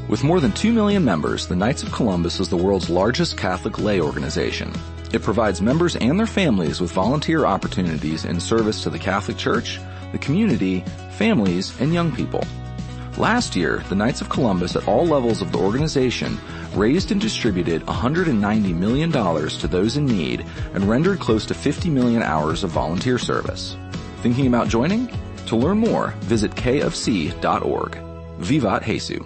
With more than 2 million members, the Knights of Columbus is the world's largest Catholic lay organization. It provides members and their families with volunteer opportunities in service to the Catholic Church, the community, families, and young people. Last year, the Knights of Columbus at all levels of the organization raised and distributed $190 million to those in need and rendered close to 50 million hours of volunteer service. Thinking about joining? To learn more, visit kofc.org. Vivat Jesus.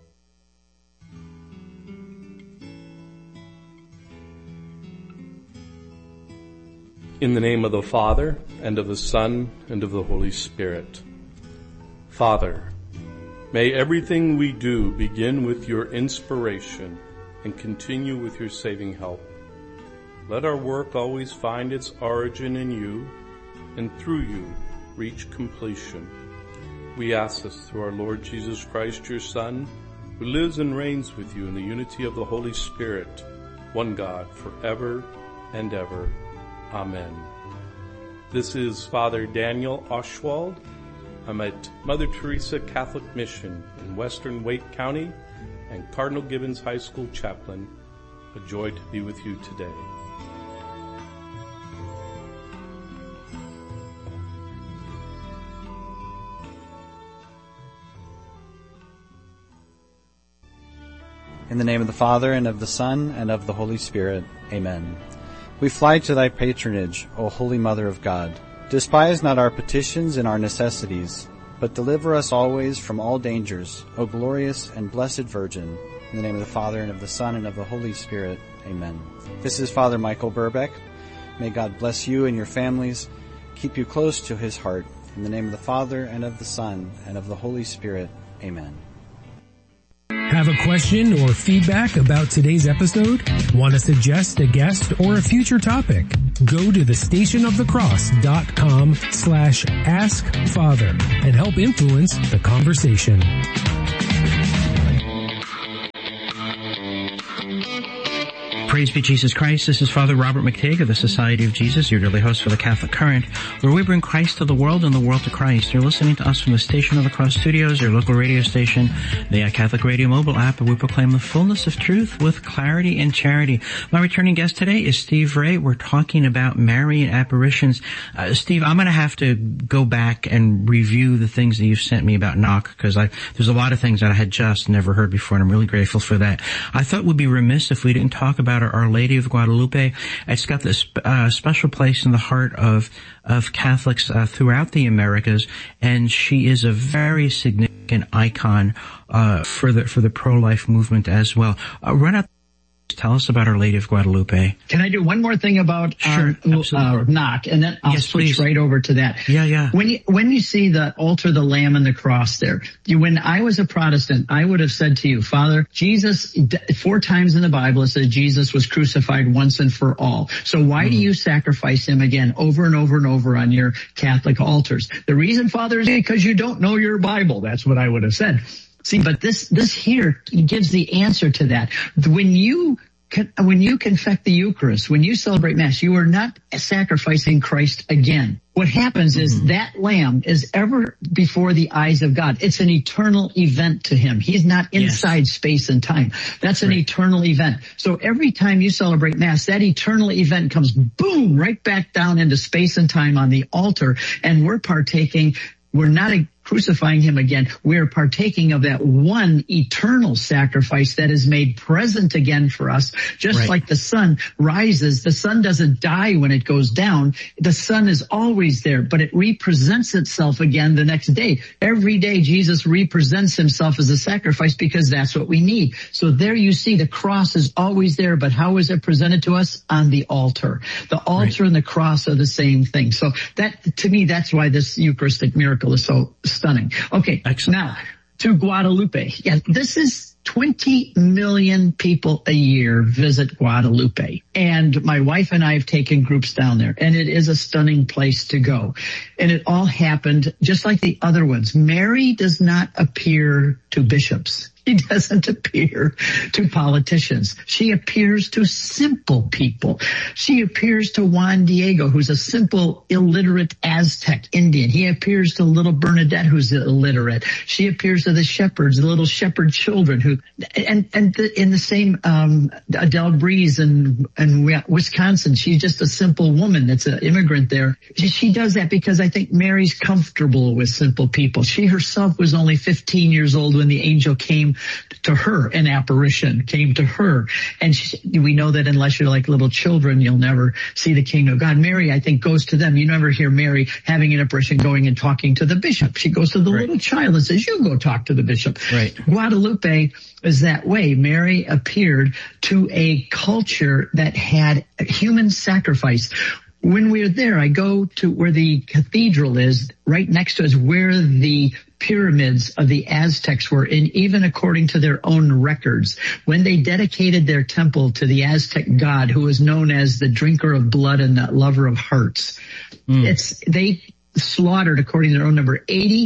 In the name of the Father, and of the Son, and of the Holy Spirit. Father, may everything we do begin with your inspiration and continue with your saving help. Let our work always find its origin in you, and through you reach completion. We ask this through our Lord Jesus Christ, your Son, who lives and reigns with you in the unity of the Holy Spirit, one God, forever and ever. Amen. This is Father Daniel Oshwald. I'm at Mother Teresa Catholic Mission in Western Wake County and Cardinal Gibbons High School chaplain. A joy to be with you today. In the name of the Father, and of the Son, and of the Holy Spirit. Amen. We fly to thy patronage, O Holy Mother of God. Despise not our petitions and our necessities, but deliver us always from all dangers, O glorious and blessed Virgin. In the name of the Father, and of the Son, and of the Holy Spirit. Amen. This is Father Michael Burbeck. May God bless you and your families, keep you close to his heart. In the name of the Father, and of the Son, and of the Holy Spirit. Amen. Have a question or feedback about today's episode? Want to suggest a guest or a future topic? Go to thestationofthecross.com/askfather and help influence the conversation. Praise be Jesus Christ. This is Father Robert McTague of the Society of Jesus, your daily host for the Catholic Current, where we bring Christ to the world and the world to Christ. You're listening to us from the Station of the Cross Studios, your local radio station, the Catholic Radio mobile app, and we proclaim the fullness of truth with clarity and charity. My returning guest today is Steve Ray. We're talking about Marian apparitions. Steve, I'm going to have to go back and review the things that you've sent me about Knock, because there's a lot of things that I had just never heard before, and I'm really grateful for that. I thought we'd be remiss if we didn't talk about Our Lady of Guadalupe. It's got this special place in the heart of Catholics throughout the Americas, and she is a very significant icon for the pro-life movement as well. Run out. Tell us about Our Lady of Guadalupe. Can I do one more thing about Knock, and then I'll switch right over to that. Yeah. When you see the altar, the lamb, and the cross there, when I was a Protestant, I would have said to you, Father, Jesus, 4 times in the Bible it says Jesus was crucified once and for all. So why do you sacrifice him again over and over and over on your Catholic altars? The reason, Father, is because you don't know your Bible. That's what I would have said. See, but this here gives the answer to that. When you confect the Eucharist, when you celebrate Mass, you are not sacrificing Christ again. What happens is that lamb is ever before the eyes of God. It's an eternal event to him. He's not inside space and time. That's an eternal event. So every time you celebrate Mass, that eternal event comes boom right back down into space and time on the altar, and we're partaking. We're not crucifying him again. We're partaking of that one eternal sacrifice that is made present again for us. Just like the sun rises, the sun doesn't die when it goes down. The sun is always there, but it represents itself again the next day. Every day Jesus represents himself as a sacrifice because that's what we need. So there you see the cross is always there, but how is it presented to us? On the altar. The altar and the cross are the same thing. So that, to me, that's why this Eucharistic miracle is so stunning. Okay, excellent. Now to Guadalupe. Yeah, this is 20 million people a year visit Guadalupe. And my wife and I have taken groups down there, and it is a stunning place to go. And it all happened just like the other ones. Mary does not appear to bishops. She doesn't appear to politicians. She appears to simple people. She appears to Juan Diego, who's a simple, illiterate Aztec Indian. He appears to little Bernadette, who's illiterate. She appears to the shepherds, the little shepherd children in the same, Adele Breeze in Wisconsin. She's just a simple woman that's an immigrant there. She does that because I think Mary's comfortable with simple people. She herself was only 15 years old when the angel came to her, an apparition came to her. And we know that unless you're like little children, you'll never see the King of God. Mary, I think, goes to them. You never hear Mary having an apparition going and talking to the bishop. She goes to the little child and says, you go talk to the bishop. Right. Guadalupe is that way. Mary appeared to a culture that had human sacrifice. When we were there, I go to where the cathedral is. Right next to us where the pyramids of the Aztecs were, and even according to their own records, when they dedicated their temple to the Aztec god, who was known as the drinker of blood and the lover of hearts, they slaughtered, according to their own number,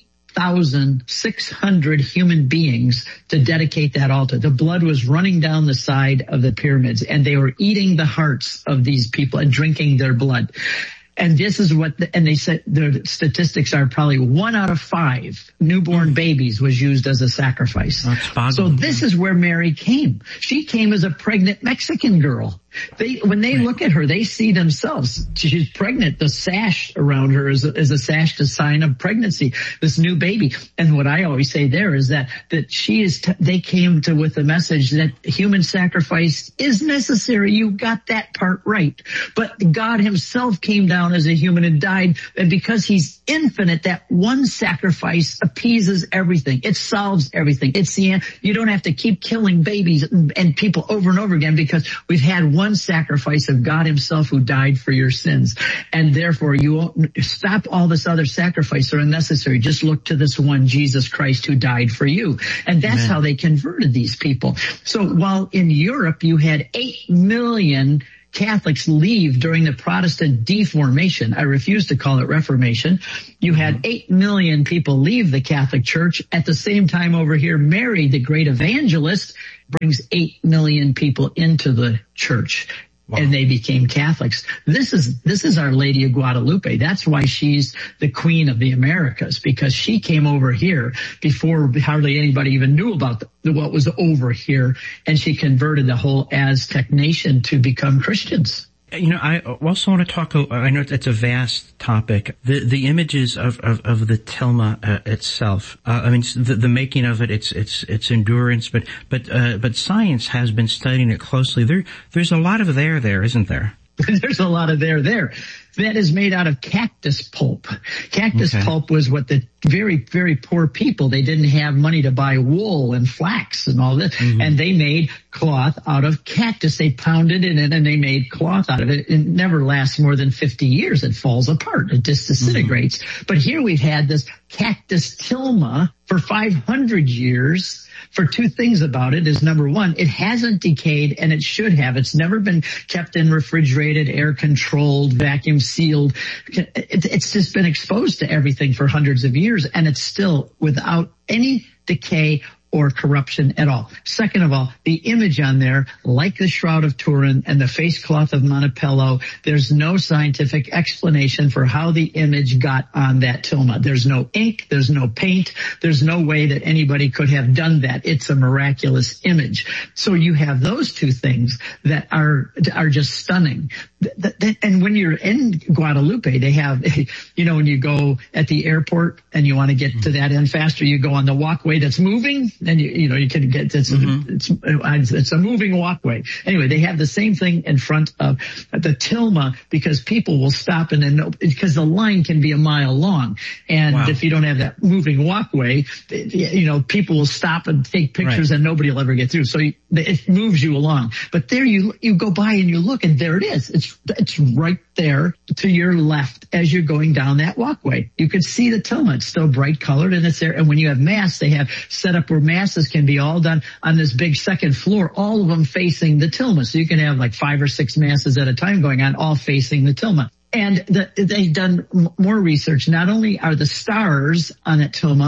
80,600 human beings to dedicate that altar. The blood was running down the side of the pyramids, and they were eating the hearts of these people and drinking their blood. And this is and they said the statistics are probably 1 out of 5 newborn babies was used as a sacrifice. So this is where Mary came. She came as a pregnant Mexican girl. When they look at her, they see themselves. She's pregnant. The sash around her is a sash to sign of pregnancy, this new baby. And what I always say there is that she is, they came to with the message that human sacrifice is necessary. You got that part right. But God himself came down as a human and died. And because he's infinite, that one sacrifice appeases everything. It solves everything. You don't have to keep killing babies and people over and over again, because we've had one sacrifice of God himself who died for your sins. And therefore you won't stop all this other sacrifice are unnecessary. Just look to this one, Jesus Christ, who died for you. And that's how they converted these people. So while in Europe you had 8 million Catholics leave during the Protestant deformation, I refuse to call it Reformation, you had 8 million people leave the Catholic Church. At the same time over here, Mary, the great evangelist, brings 8 million people into the church. Wow. And they became Catholics. This is Our Lady of Guadalupe. That's why she's the Queen of the Americas, because she came over here before hardly anybody even knew about what was over here, and she converted the whole Aztec nation to become Christians. I also want to talk, I know it's a vast topic, the images of the tilma itself. The making of it, its endurance, but science has been studying it closely. There's a lot of there, isn't there? There's a lot of there. That is made out of cactus pulp. Cactus pulp was what the very, very poor people, they didn't have money to buy wool and flax and all this. Mm-hmm. And they made cloth out of cactus. They pounded it in and they made cloth out of it. It never lasts more than 50 years. It falls apart. It just disintegrates. Mm-hmm. But here we've had this cactus tilma for 500 years. For two things about it is, number one, it hasn't decayed, and it should have. It's never been kept in refrigerated, air controlled, vacuum sealed. It's just been exposed to everything for hundreds of years, and it's still without any decay or corruption at all. Second of all, the image on there, like the Shroud of Turin and the face cloth of Montepello, there's no scientific explanation for how the image got on that tilma. There's no ink, there's no paint, there's no way that anybody could have done that. It's a miraculous image. So you have those two things that are just stunning. And when you're in Guadalupe, they have, when you go at the airport and you want to get to that end faster, you go on the walkway that's moving, and you can get, it's a moving walkway. Anyway, they have the same thing in front of the tilma, because people will stop because the line can be a mile long. And if you don't have that moving walkway, people will stop and take pictures and nobody will ever get through. So it moves you along. But there you go by and you look, and there it is. It's right there to your left as you're going down that walkway. You can see the tilma. It's still bright colored and it's there. And when you have mass, they have set up where masses can be all done on this big second floor, all of them facing the tilma. So you can have like 5 or 6 masses at a time going on, all facing the tilma. And they've done more research. Not only are the stars on that tilma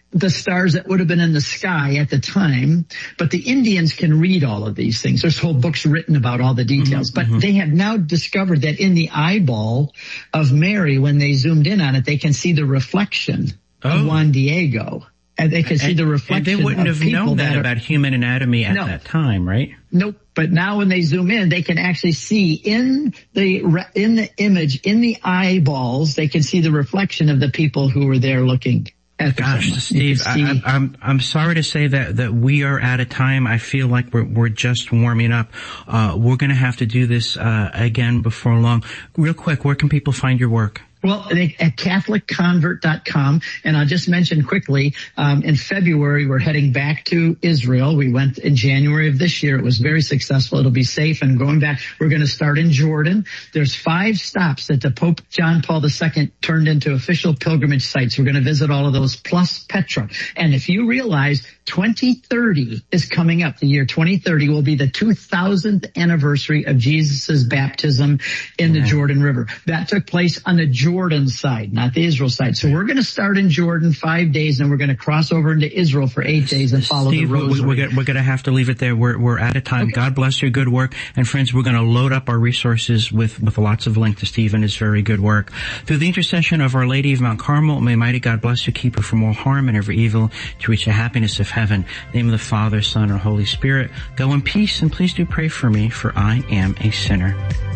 the stars that would have been in the sky at the time, but the Indians can read all of these things. There's whole books written about all the details, but they have now discovered that in the eyeball of Mary, when they zoomed in on it, they can see the reflection of Juan Diego. And they can see the reflection. And they wouldn't have known that about human anatomy at that time, right? Nope. But now when they zoom in, they can actually see in the image, in the eyeballs, they can see the reflection of the people who were there looking. Gosh, Steve, I'm sorry to say that we are out of time. I feel like we're just warming up. We're going to have to do this again before long. Real quick, where can people find your work? Well, at CatholicConvert.com, and I'll just mention quickly, in February, we're heading back to Israel. We went in January of this year. It was very successful. It'll be safe. And going back, we're going to start in Jordan. There's 5 stops that the Pope John Paul II turned into official pilgrimage sites. We're going to visit all of those, plus Petra. And if you realize 2030 is coming up, the year 2030 will be the 2000th anniversary of Jesus' baptism in the Jordan River. That took place on the Jordan side, not the Israel side. So we're going to start in Jordan 5 days, and we're going to cross over into Israel for 8 days and follow the rosary. We're going to have to leave it there. We're out of time. Okay. God bless your good work. And friends, we're going to load up our resources with lots of link to Steve and his very good work. Through the intercession of Our Lady of Mount Carmel, may mighty God bless you, keep you from all harm and every evil, to reach the happiness of heaven. In the name of the Father, Son, and Holy Spirit. Go in peace, and please do pray for me, for I am a sinner.